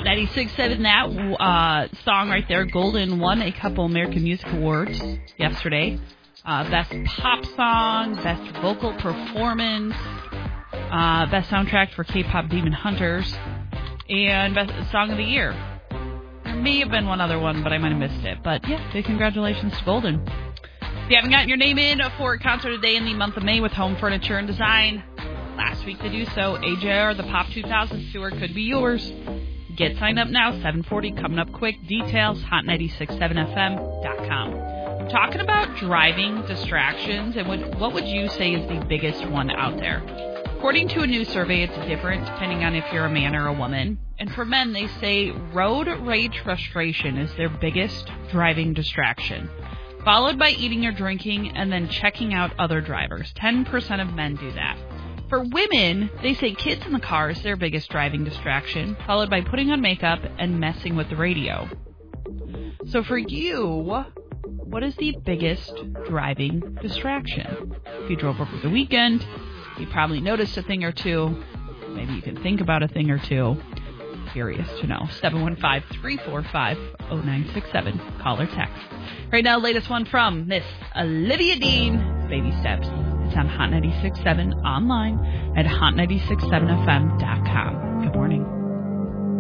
Hot 96.7, that song right there, Golden, won a couple American Music Awards yesterday. Best pop song, best vocal performance, best soundtrack for K-pop Demon Hunters, and best song of the year. There may have been one other one, but I might have missed it. But yeah, big congratulations to Golden. If you haven't gotten your name in for a concert today in the month of May with Home Furniture and Design, last week to do so, AJR, the Pop 2000 tour could be yours. Get signed up now, 7:40, coming up quick. Details, hot967fm.com. Talking about driving distractions, and what would you say is the biggest one out there? According to a new survey, it's different depending on if you're a man or a woman. And for men, they say road rage frustration is their biggest driving distraction, followed by eating or drinking and then checking out other drivers. 10% of men do that. For women, they say kids in the car is their biggest driving distraction, followed by putting on makeup and messing with the radio. So for you, what is the biggest driving distraction? If you drove over the weekend, you probably noticed a thing or two. Maybe you can think about a thing or two. Curious to know. 715-345-0967. Call or text. Right now, latest one from Miss Olivia Dean, Baby Steps. It's on Hot 96.7 online at hot967fm.com. Good morning.